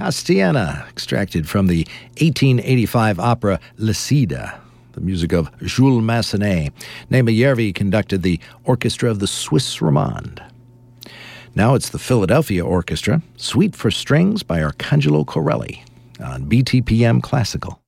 Castiana, extracted from the 1885 opera Le Cid, the music of Jules Massenet. Nema Järvi conducted the orchestra of the Swiss Romande. Now it's the Philadelphia Orchestra, Suite for Strings by Arcangelo Corelli on BTPM Classical.